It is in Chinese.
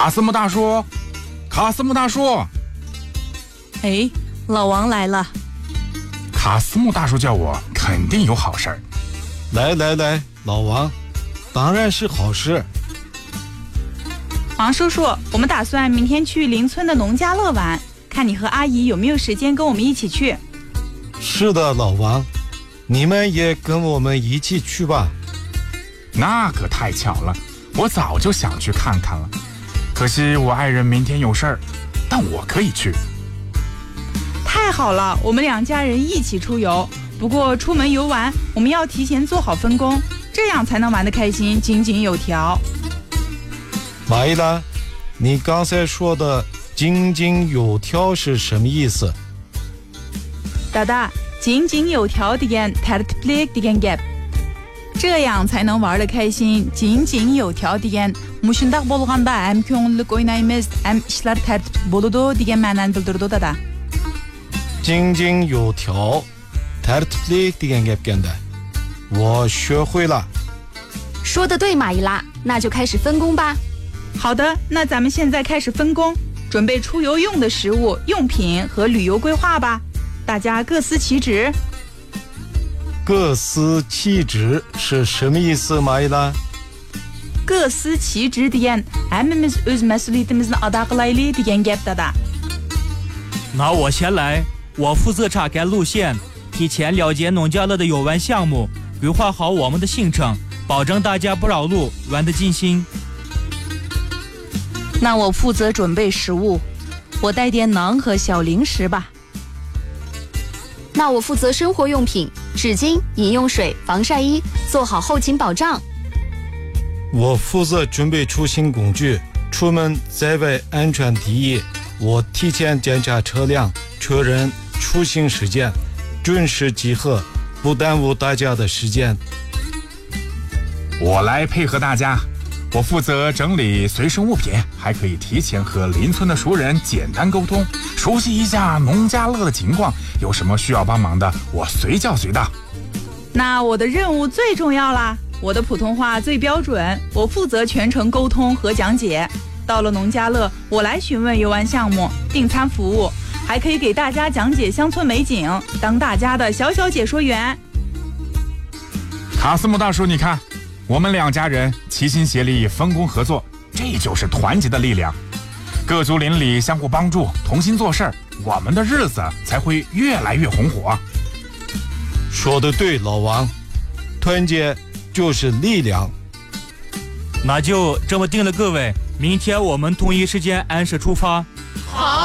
卡斯木大叔，卡斯木大叔。 哎，老王来了。 卡斯木大叔叫我，肯定有好事儿。 来，老王，当然是好事。 王叔叔，我们打算明天去邻村的农家乐玩，看你和阿姨有没有时间跟我们一起去。 是的，老王，你们也跟我们一起去吧。 那可太巧了，我早就想去看看了，可惜我爱人明天有事儿，但我可以去。 太好了，我们两家人一起出游。不过出门游玩，我们要提前做好分工，这样才能玩得开心，井井有条。 马伊拉，你刚才说的井井有条是什么意思？ 大大，井井有条degan tertiplik degan gap， 这样才能玩得开心，井井有条degan mushundaq bo'lganda ham ko'ngillik o'ynaymiz, ham ishlar tertib bo'ladi degan ma'noni bildirdi dada。 井井有条 tertiplik degan gapganda， 我学会了。 说得对，马伊拉，那就开始分工吧。 好的，那咱们现在开始分工，准备出游用的食物、用品和旅游规划吧。大家各司其职。 各司其职是什么意思，马伊拉？ 各司其职degan hammamiz o'z mas'uliyatimizni ado qilaylik degan gap dada。 那我先来，我负责查看路线，提前了解农家乐的游玩项目，规划好我们的行程，保证大家不绕路，玩得尽兴。 那我负责准备食物，我带点馕和小零食吧。 那我负责生活用品，纸巾、饮用水、防晒衣，做好后勤保障。 我负责准备出行工具，出门在外安全第一。我提前检查车辆、车人、出行时间，准时集合，不耽误大家的时间。 我来配合大家，我负责整理随身物品，还可以提前和邻村的熟人简单沟通，熟悉一下农家乐的情况，有什么需要帮忙的，我随叫随到。 那我的任务最重要啦，我的普通话最标准，我负责全程沟通和讲解。到了农家乐，我来询问游玩项目、订餐服务，还可以给大家讲解乡村美景，当大家的小小解说员。 卡斯木大叔，你看，我们两家人齐心协力，分工合作，这就是团结的力量。各族邻里相互帮助，同心做事儿，我们的日子才会越来越红火。 说得对，老王，团结就是力量。 那就这么定了，各位，明天我们同一时间按时出发。 好。